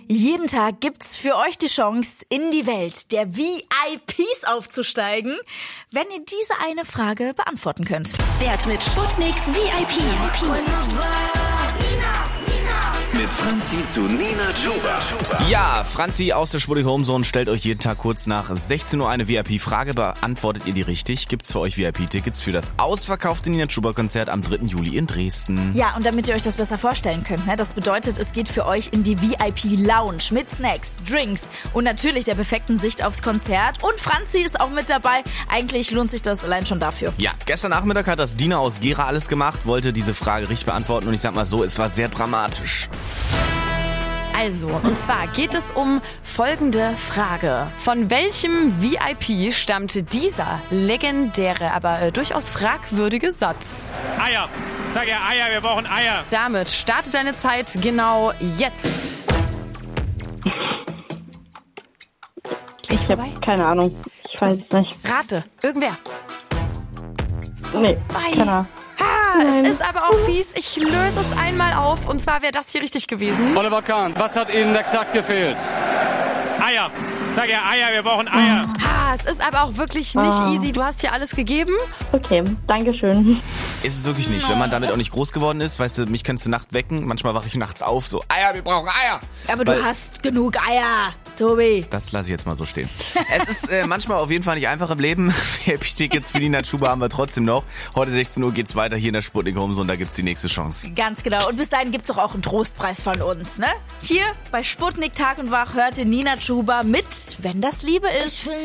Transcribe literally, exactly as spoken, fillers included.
Jeden Tag gibt's für euch die Chance, in die Welt der V I Ps aufzusteigen, wenn ihr diese eine Frage beantworten könnt. Wert mit Sputnik V I P. Mit Franzi zu Nina Chuba. Ja, Franzi aus der Sputnik Homezone stellt euch jeden Tag kurz nach sechzehn Uhr eine V I P-Frage. Beantwortet ihr die richtig, gibt's für euch V I P-Tickets für das ausverkaufte Nina Chuba-Konzert am dritten Juli in Dresden. Ja, und damit ihr euch das besser vorstellen könnt, ne, das bedeutet, es geht für euch in die V I P-Lounge mit Snacks, Drinks und natürlich der perfekten Sicht aufs Konzert. Und Franzi ist auch mit dabei. Eigentlich lohnt sich das allein schon dafür. Ja, gestern Nachmittag hat das Dina aus Gera alles gemacht, wollte diese Frage richtig beantworten und ich sag mal so, es war sehr dramatisch. Also, und zwar geht es um folgende Frage. Von welchem V I P stammt dieser legendäre, aber äh, durchaus fragwürdige Satz? Eier. Sag ja Eier, wir brauchen Eier. Damit startet deine Zeit genau jetzt. Ich habe keine Ahnung. Ich weiß es nicht. Rate. Irgendwer. Nee, Vorbei. keiner. Ah, Nein. es ist aber auch fies. Ich löse es einmal auf. Und zwar wäre das hier richtig gewesen. Oliver Kahn, was hat Ihnen exakt gefehlt? Eier. Sag ja Eier, wir brauchen Eier. Ah, es ist aber auch wirklich nicht Ah. easy. Du hast hier alles gegeben. Okay, danke schön. Ist es wirklich nicht, wenn man damit auch nicht groß geworden ist, weißt du, mich könntest du nachts wecken, manchmal wache ich nachts auf, so, Eier, wir brauchen Eier. Aber Weil- du hast genug Eier, Tobi. Das lasse ich jetzt mal so stehen. Es ist äh, manchmal auf jeden Fall nicht einfach im Leben. V I P-Tickets für Nina Chuba haben wir trotzdem noch. Heute sechzehn Uhr geht's weiter hier in der Sputnik Homezone, und da gibt's die nächste Chance. Ganz genau. Und bis dahin gibt's doch auch einen Trostpreis von uns, ne? Hier bei Sputnik Tag und Wach hört ihr Nina Chuba mit Wenn das Liebe ist.